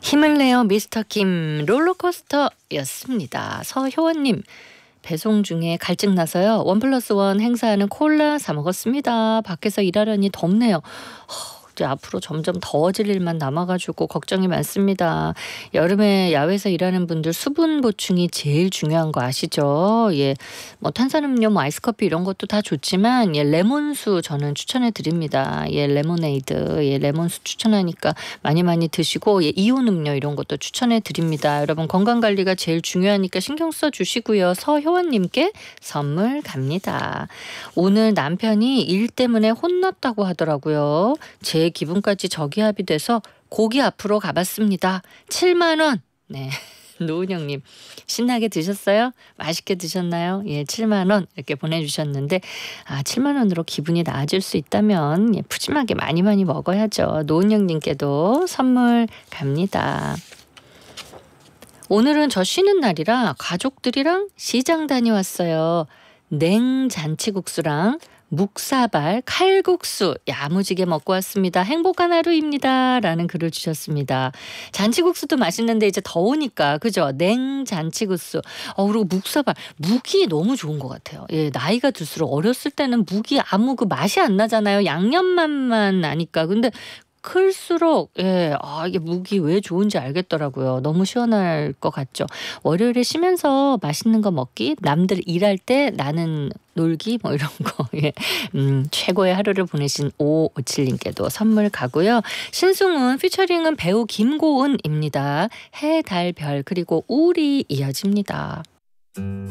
힘을 내요 미스터 김 롤러코스터였습니다. 서효원님, 배송 중에 갈증 나서요 1+1 행사하는 콜라 사 먹었습니다. 밖에서 일하려니 덥네요. 이제 앞으로 점점 더워질 일만 남아가지고 걱정이 많습니다. 여름에 야외에서 일하는 분들 수분 보충이 제일 중요한 거 아시죠? 예, 뭐 탄산음료, 뭐 아이스커피 이런 것도 다 좋지만 레몬수 저는 추천해 드립니다. 레모네이드, 레몬수 추천하니까 많이 드시고 이온 음료 이런 것도 추천해 드립니다. 여러분 건강 관리가 제일 중요하니까 신경 써 주시고요. 서효원님께 선물 갑니다. 오늘 남편이 일 때문에 혼났다고 하더라고요. 제 기분까지 저기압이 돼서 고기 앞으로 가봤습니다. 7만 원. 네. 노은영님, 신나게 드셨어요? 맛있게 드셨나요? 7만 원 이렇게 보내주셨는데 7만 원으로 기분이 나아질 수 있다면 푸짐하게 많이 먹어야죠. 노은영님께도 선물 갑니다. 오늘은 저 쉬는 날이라 가족들이랑 시장 다녀왔어요. 냉잔치국수랑 묵사발, 칼국수 야무지게 먹고 왔습니다. 행복한 하루입니다. 라는 글을 주셨습니다. 잔치국수도 맛있는데 이제 더우니까 그죠? 냉잔치국수. 그리고 묵사발. 묵이 너무 좋은 것 같아요. 나이가 들수록 어렸을 때는 묵이 아무 그 맛이 안 나잖아요. 양념 맛만 나니까. 근데 클수록 이게 묵이 왜 좋은지 알겠더라고요. 너무 시원할 것 같죠. 월요일에 쉬면서 맛있는 거 먹기, 남들 일할 때 나는 놀기 뭐 이런 거 최고의 하루를 보내신 5557님께도 선물 가고요. 신승훈 피처링은 배우 김고은입니다. 해, 달, 별 그리고 우리 이어집니다.